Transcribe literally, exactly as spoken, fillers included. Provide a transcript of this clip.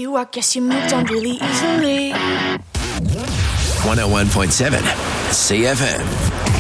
you, I guess you moved on really easily. one oh one point seven C F M.